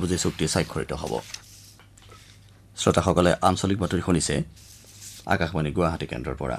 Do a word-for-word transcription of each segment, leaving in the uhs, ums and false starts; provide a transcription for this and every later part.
বুজাবুজি চুক্তি স্বাক্ষৰিত হ'ব। শ্ৰোতাসকলে আঞ্চলিক বাতৰি শুনিছে আকাশবাণী গুৱাহাটী কেন্দ্ৰৰ পৰা।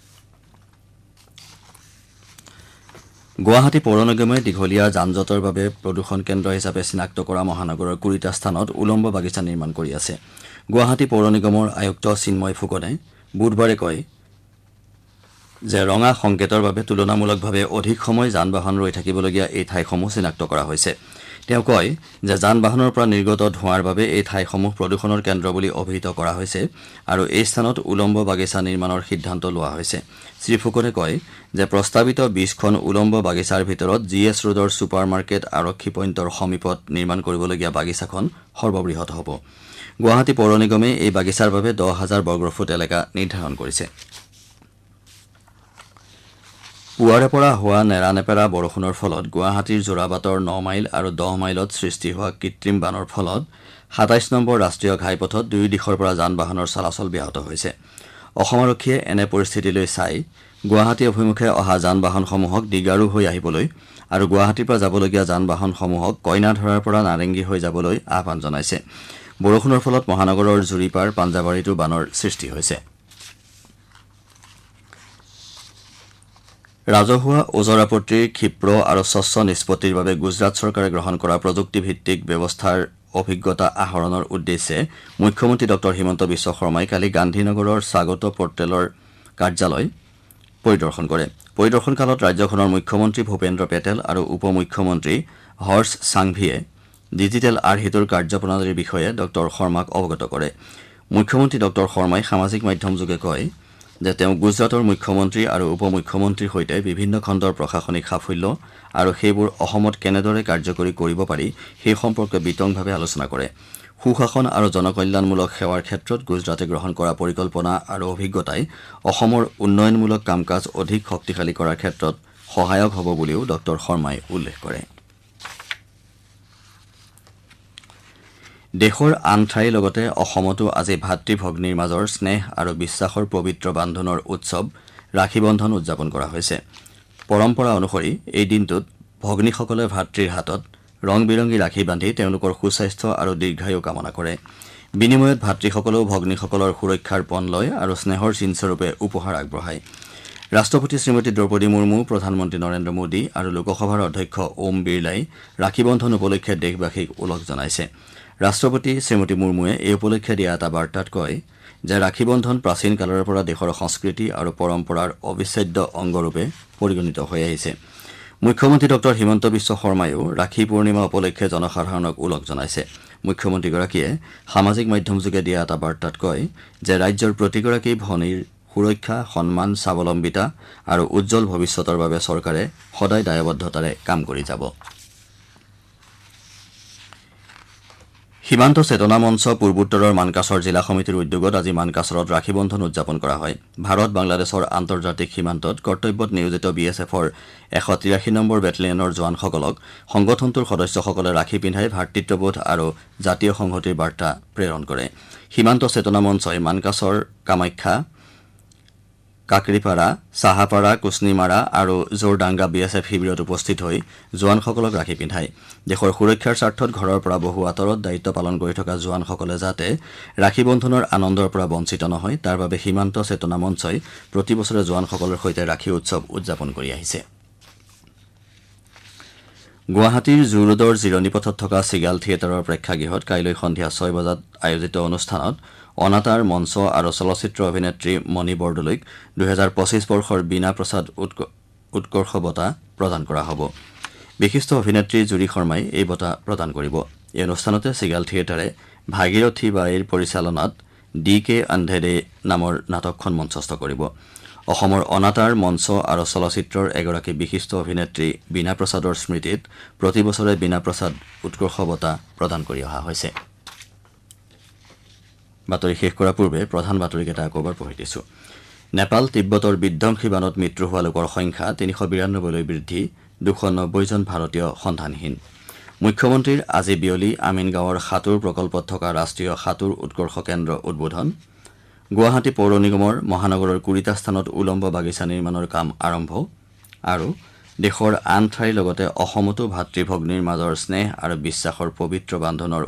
গুৱাহাটী পৌৰ নিগমে দীঘলীয়া যান-জঁটৰ বাবে প্ৰদূষণ কেন্দ্ৰ হিচাপে চিনাক্ত কৰা মহানগৰৰ কুৰিটা স্থানত উলম্ব বাগিচা নিৰ্মাণ কৰি আছে। গুৱাহাটী পৌৰ নিগমৰ আয়ুক্ত চিন্ময় ফুকনে বুধবাৰে কয় যে ৰঙা সংকেতৰ বাবে তুলনামূলকভাৱে অধিক সময় যান-বাহন ৰৈ থাকিবলগীয়া এই ঠাইসমূহ চিনাক্ত কৰা হৈছে। তেওঁ কয় যে যান-বাহনৰ পৰা নিৰ্গত ধোঁৱাৰ বাবে এই ঠাইসমূহ প্ৰদূষণৰ কেন্দ্ৰ বুলি অভিহিত কৰা হৈছে আৰু এই স্থানত উলম্ব বাগিচা নিৰ্মাণৰ সিদ্ধান্ত লোৱা হৈছে। শ্ৰীফুকনে কয় যে প্ৰস্তাৱিত বিশখন উলম্ব বাগিচাৰ ভিতৰত জি এছ ৰোডৰ ছুপাৰ মাৰ্কেট আৰক্ষী পইণ্টৰ সমীপত নিৰ্মাণ কৰিবলগীয়া বাগিচাখন সৰ্ববৃহৎ হ'ব। গুৱাহাটী পৌৰ নিগমে এই বাগিচাৰ বাবে দহ হাজাৰ বৰ্গফুট এলেকা নিৰ্ধাৰণ কৰিছে। পুৱাৰে পৰা হোৱা নেৰানেপেৰা বৰষুণৰ ফলত গুৱাহাটীৰ যোৰাবাটৰ ন মাইল আৰু দহ মাইলত সৃষ্টি হোৱা কৃত্ৰিম বানৰ ফলত সাতাইশ নম্বৰ ৰাষ্ট্ৰীয় ঘাইপথত দুয়ো দিশৰ পৰা যান-বাহনৰ চলাচল ব্যাহত হৈছে। অসম আৰক্ষীয়ে এনে পৰিস্থিতিলৈ চাই গুৱাহাটী অভিমুখে অহা যান-বাহনসমূহক দীগাৰু হৈ আহিবলৈ আৰু গুৱাহাটীৰ পৰা যাবলগীয়া যান-বাহনসমূহক কইনাধৰাৰ পৰা নাৰেংগী হৈ যাবলৈ আহ্বান জনাইছে। বৰষুণৰ ফলত মহানগৰৰ জুৰিপাৰ পাঞ্জাবাৰীতো বানৰ সৃষ্টি হৈছে। ৰাজহুৱা ওজৰ আপত্তিৰ ক্ষিপ্ৰ আৰু স্বচ্ছ নিষ্পত্তিৰ বাবে গুজৰাট চৰকাৰে গ্ৰহণ কৰা প্ৰযুক্তিভিত্তিক ব্যৱস্থাৰ অভিজ্ঞতা আহৰণৰ উদ্দেশ্যে মুখ্যমন্ত্ৰী ডঃ হিমন্ত বিশ্ব শৰ্মাই কালি গান্ধীনগৰৰ স্বাগত পৰ্টেলৰ কাৰ্যালয় পৰিদৰ্শন কৰে। পৰিদৰ্শন কালত ৰাজ্যখনৰ মুখ্যমন্ত্ৰী ভূপেন্দ্ৰ পেটেল আৰু উপ মুখ্যমন্ত্ৰী হৰ্ষ সাংভিয়ে ডিজিটেল আৰ্হিটোৰ কাৰ্যপ্ৰণালীৰ বিষয়ে ডঃ শৰ্মাক অৱগত কৰে। মুখ্যমন্ত্ৰী ডঃ শৰ্মাই সামাজিক মাধ্যমযোগে কয় যে তেওঁ গুজৰাটৰ মুখ্যমন্ত্ৰী আৰু উপ মুখ্যমন্ত্ৰীৰ সৈতে বিভিন্ন খণ্ডৰ প্ৰশাসনিক সাফল্য আৰু সেইবোৰ অসমত কেনেদৰে কাৰ্যকৰী কৰিব পাৰি সেই সম্পৰ্কে বিতংভাৱে আলোচনা কৰে। সুশাসন আৰু জনকল্যাণমূলক সেৱাৰ ক্ষেত্ৰত গুজৰাটে গ্ৰহণ কৰা পৰিকল্পনা আৰু অভিজ্ঞতাই অসমৰ উন্নয়নমূলক কাম কাজ অধিক শক্তিশালী কৰাৰ ক্ষেত্ৰত সহায়ক হ'ব বুলিও ডঃ শৰ্মাই উল্লেখ কৰে। দেশৰ আন ঠাইৰ লগতে অসমতো আজি ভাতৃ ভগ্নীৰ মাজৰ স্নেহ আৰু বিশ্বাসৰ পবিত্ৰ বান্ধোনৰ উৎসৱ ৰাখী বন্ধন উদযাপন কৰা হৈছে। পৰম্পৰা অনুসৰি এই দিনটোত ভগ্নীসকলে ভাতৃৰ হাতত ৰং বিৰংগী ৰাখী বান্ধি তেওঁলোকৰ সুস্বাস্থ্য আৰু দীৰ্ঘায়ু কামনা কৰে। বিনিময়ত ভাতৃসকলেও ভগ্নীসকলৰ সুৰক্ষাৰ পণ লয় আৰু স্নেহৰ চিনস্বৰূপে উপহাৰ আগবঢ়ায়। ৰাষ্ট্ৰপতি শ্ৰীমতী দ্ৰৌপদী মুৰ্মু, প্ৰধানমন্ত্ৰী নৰেন্দ্ৰ মোদী আৰু লোকসভাৰ অধ্যক্ষ ওম বিৰলাই ৰাখী বন্ধন উপলক্ষে দেশবাসীক ওলগ জনাইছে। ৰাষ্ট্ৰপতি শ্ৰীমতী মুৰ্মুৱে এই উপলক্ষে দিয়া এটা বাৰ্তাত কয় যে ৰাখী বন্ধন প্ৰাচীন কালৰে পৰা দেশৰ সংস্কৃতি আৰু পৰম্পৰাৰ অবিচ্ছেদ্য অংগৰূপে পৰিগণিত হৈ আহিছে। মুখ্যমন্ত্ৰী ডঃ হিমন্ত বিশ্ব শৰ্মায়ো ৰাখী পূৰ্ণিমা উপলক্ষে জনসাধাৰণক ওলগ জনাইছে। মুখ্যমন্ত্ৰীগৰাকীয়ে সামাজিক মাধ্যমযোগে দিয়া এটা বাৰ্তাত কয় যে ৰাজ্যৰ প্ৰতিগৰাকী ভনীৰ সুৰক্ষা, সন্মান, স্বাৱলম্বিতা আৰু উজ্জ্বল ভৱিষ্যতৰ বাবে চৰকাৰে সদায় দায়বদ্ধতাৰে কাম কৰি যাব। সীমান্ত চেতনা মঞ্চ পূৰ্বোত্তৰৰ মানকাছৰ জিলা সমিতিৰ উদ্যোগত আজি মানকাছৰত ৰাখী বন্ধন উদযাপন কৰা হয়। ভাৰত বাংলাদেশৰ আন্তৰ্জাতিক সীমান্তত কৰ্তব্যত নিয়োজিত বি এছ এফৰ এশ তিৰাশী নম্বৰ বেটেলিয়নৰ জোৱানসকলক সংগঠনটোৰ সদস্যসকলে ৰাখী পিন্ধাই ভাতৃত্ববোধ আৰু জাতীয় সংহতিৰ বাৰ্তা প্ৰেৰণ কৰে। সীমান্ত চেতনা মঞ্চই মানকাছৰ কামাখ্যা, কাকৰিপাৰা, চাহাপাৰা, কুচনিমাৰা আৰু জোৰডাংগা বি এছ এফ শিবিৰত উপস্থিত হৈ জোৱানসকলক ৰাখী পিন্ধায়। দেশৰ সুৰক্ষাৰ স্বাৰ্থত ঘৰৰ পৰা বহু আঁতৰত দায়িত্ব পালন কৰি থকা জোৱানসকলে যাতে ৰাখী বন্ধনৰ আনন্দৰ পৰা বঞ্চিত নহয় তাৰ বাবে সীমান্ত চেতনা মঞ্চই প্ৰতি বছৰে জোৱানসকলৰ সৈতে ৰাখী উৎসৱ উদযাপন কৰি আহিছে। গুৱাহাটীৰ জু ৰোডৰ জিৰণী পথত থকা চিগাল থিয়েটাৰৰ প্ৰেক্ষাগৃহত কাইলৈ সন্ধিয়া ছয় বজাত আয়োজিত অনুষ্ঠানত অনাতাঁৰ মঞ্চ আৰু চলচ্চিত্ৰ অভিনেত্ৰী মণি বৰদলৈক দুহেজাৰ পঁচিছ বৰ্ষৰ বীণা প্ৰসাদ উৎকৰ্ষ বঁটা প্ৰদান কৰা হ'ব। বিশিষ্ট অভিনেত্ৰী জুৰি শৰ্মাই এই বঁটা প্ৰদান কৰিব। এই অনুষ্ঠানতে চিগাল থিয়েটাৰে ভাগীৰথী বাইৰ পৰিচালনাত ডি কে আন্ধেৰে নামৰ নাটকখন মঞ্চস্থ কৰিব। অসমৰ অনাতাঁৰ মঞ্চ আৰু চলচ্চিত্ৰৰ এগৰাকী বিশিষ্ট অভিনেত্ৰী বীণা প্ৰসাদৰ স্মৃতিত প্ৰতি বছৰে বীণা প্ৰসাদ উৎকৰ্ষ বঁটা প্ৰদান কৰি অহা হৈছে। বাতৰি শেষ কৰাৰ পূৰ্বে প্ৰধান বাতৰিকেইটা আকৌ এবাৰ পঢ়ি দিছো। নেপাল তিব্বতৰ বিধ্বংসী বানত মৃত্যু হোৱা লোকৰ সংখ্যা তিনিশ বিৰান্নব্বৈলৈ বৃদ্ধি, দুশ নব্বৈজন ভাৰতীয় সন্ধানহীন। মুখ্যমন্ত্ৰীৰ আজি বিয়লি আমিনগাঁৱৰ সাঁতোৰ প্ৰকল্পত থকা ৰাষ্ট্ৰীয় সাঁতোৰ উৎকৰ্ষ কেন্দ্ৰ উদ্বোধন। গুৱাহাটী পৌৰ নিগমৰ মহানগৰৰ কুৰিটা স্থানত উলম্ব বাগিচা নিৰ্মাণৰ কাম আৰম্ভ। আৰু দেশৰ আন ঠাইৰ লগতে অসমতো ভাতৃ ভগ্নীৰ মাজৰ স্নেহ আৰু বিশ্বাসৰ পবিত্ৰ বান্ধোনৰ